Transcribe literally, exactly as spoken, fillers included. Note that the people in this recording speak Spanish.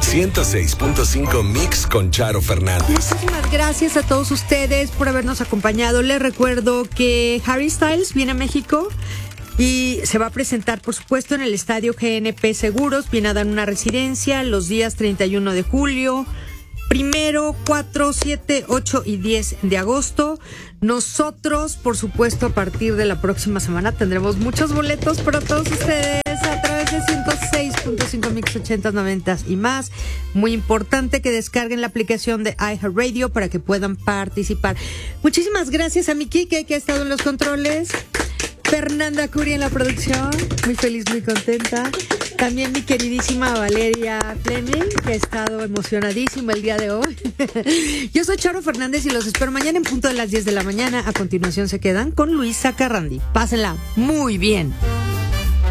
ciento seis punto cinco Mix con Charo Fernández. Muchísimas gracias a todos ustedes por habernos acompañado. Les recuerdo que Harry Styles viene a México y se va a presentar, por supuesto, en el estadio G N P Seguros. Viene a dar una residencia los días treinta y uno de julio, primero, cuatro, siete, ocho y diez de agosto. Nosotros, por supuesto, a partir de la próxima semana tendremos muchos boletos para todos ustedes a través de ciento seis punto cinco Mix ochenta, noventa y más. Muy importante que descarguen la aplicación de iHeartRadio para que puedan participar. Muchísimas gracias a mi Kike, que ha estado en los controles. Fernanda Curi en la producción, muy feliz, muy contenta. También mi queridísima Valeria Fleming, que ha estado emocionadísima el día de hoy. Yo soy Charo Fernández y los espero mañana en punto de las diez de la mañana. A continuación se quedan con Luisa Carrandi. Pásenla muy bien.